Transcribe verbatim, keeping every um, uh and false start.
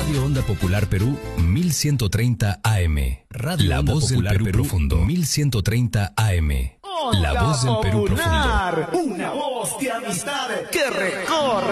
Radio Onda Popular Perú mil ciento treinta A M. Radio La Onda Voz Popular del Perú, Perú Profundo mil ciento treinta A M. La Voz del Perú Profundo. Una voz de amistad que recorre